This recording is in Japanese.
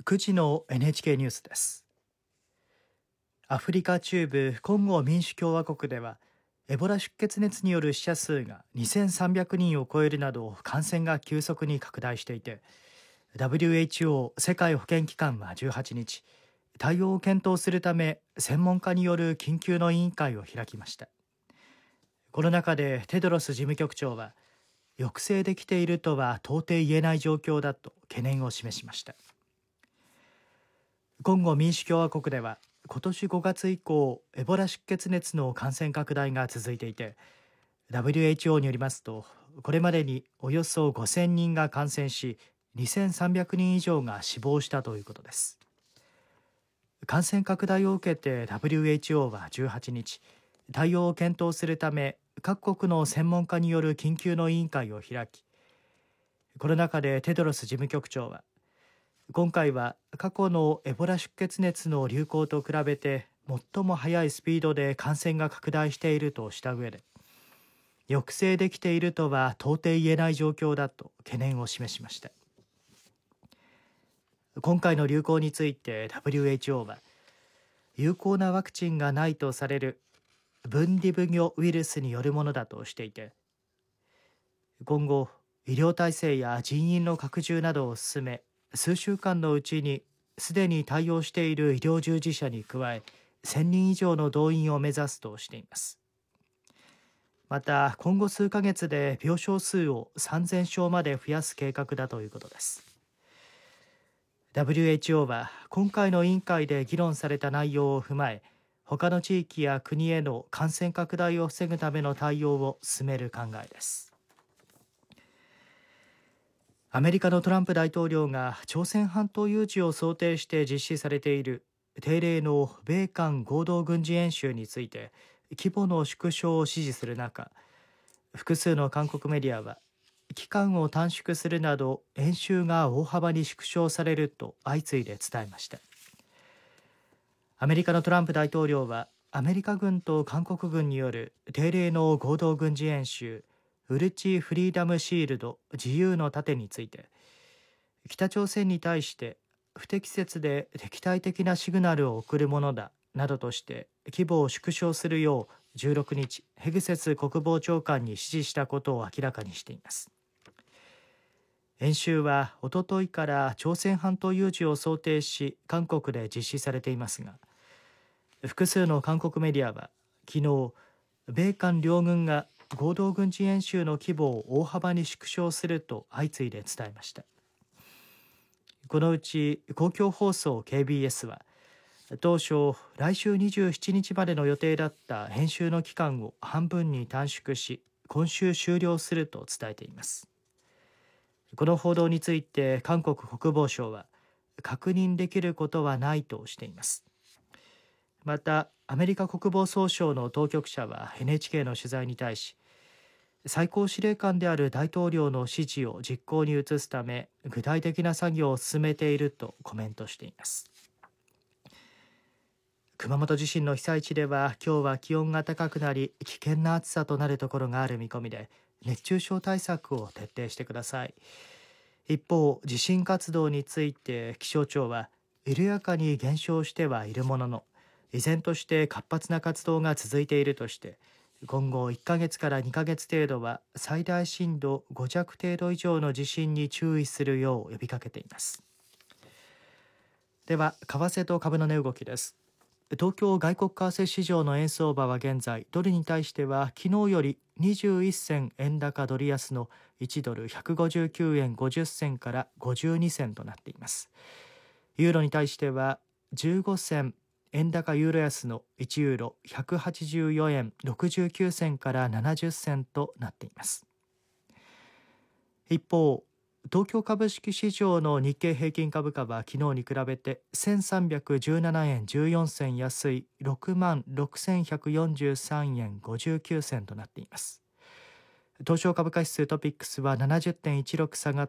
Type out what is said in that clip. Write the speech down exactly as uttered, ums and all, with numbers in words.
くじの エヌエイチケー ニュースです。アフリカ中部コンゴ民主共和国ではエボラ出血熱による死者数がにせんさんびゃくにんを超えるなど感染が急速に拡大していて、 ダブリューエイチオー 世界保健機関はじゅうはちにち、対応を検討するため専門家による緊急の委員会を開きました。この中でテドロス事務局長は、抑制できているとは到底言えない状況だと懸念を示しました。コンゴ民主共和国では今年ごがつ以降、エボラ出血熱の感染拡大が続いていて、 ダブリューエイチオー によりますと、これまでにおよそごせんにんが感染し、にせんさんびゃくにん以上が死亡したということです。感染拡大を受けて ダブリューエイチオー はじゅうはちにち、対応を検討するため各国の専門家による緊急の委員会を開き、この中でテドロス事務局長は、今回は過去のエボラ出血熱の流行と比べて最も速いスピードで感染が拡大しているとした上で、抑制できているとは到底言えない状況だと懸念を示しました。今回の流行について ダブリューエイチオー は、有効なワクチンがないとされるブンディブニョウイルスによるものだとしていて、今後医療体制や人員の拡充などを進め、数週間のうちにすでに対応している医療従事者に加えせんにん以上の動員を目指すとしています。また今後数ヶ月で病床数をさんぜんしょうまで増やす計画だということです。 ダブリューエイチオー は今回の委員会で議論された内容を踏まえ、他の地域や国への感染拡大を防ぐための対応を進める考えです。アメリカのトランプ大統領が朝鮮半島有事を想定して実施されている定例の米韓合同軍事演習について規模の縮小を指示する中、複数の韓国メディアは、期間を短縮するなど演習が大幅に縮小されると相次いで伝えました。アメリカのトランプ大統領は、アメリカ軍と韓国軍による定例の合同軍事演習ウルチ・フリーダム・シールド自由の盾について、北朝鮮に対して不適切で敵対的なシグナルを送るものだなどとして規模を縮小するようじゅうろくにちヘグセス国防長官に指示したことを明らかにしています。演習はおとといから朝鮮半島有事を想定し韓国で実施されていますが、複数の韓国メディアは昨日、米韓両軍が合同軍事演習の規模を大幅に縮小すると相次いで伝えました。このうち公共放送 ケービーエス は、当初来週にじゅうしちにちまでの予定だった演習の期間を半分に短縮し、今週終了すると伝えています。この報道について韓国国防省は、確認できることはないとしています。またアメリカ国防総省の当局者は エヌエイチケー の取材に対し、最高司令官である大統領の指示を実行に移すため具体的な作業を進めているとコメントしています。熊本地震の被災地では今日は気温が高くなり、危険な暑さとなるところがある見込みで、熱中症対策を徹底してください。一方、地震活動について気象庁は、緩やかに減少してはいるものの依然として活発な活動が続いているとして、今後いっかげつからにかげつ程度は最大震度ご弱程度以上の地震に注意するよう呼びかけています。では為替と株の値動きです。東京外国為替市場の円相場は現在、ドルに対しては昨日よりにじゅういっせん円高ドル安のいちドルひゃくごじゅうきゅうえんごじゅっせんからごじゅうにせんとなっています。ユーロに対してはじゅうごせん円高ユーロ安のいちユーロひゃくはちじゅうよえんろくじゅうきゅうせんからななじゅっせんとなっています。一方、東京株式市場の日経平均株価は昨日に比べてせんさんびゃくじゅうななえんじゅうよん銭安いろくまんろくせんひゃくよんじゅうさんえんごじゅうきゅう銭となっています。東証株価指数トピックスは ななじゅってんいちろく 下がっ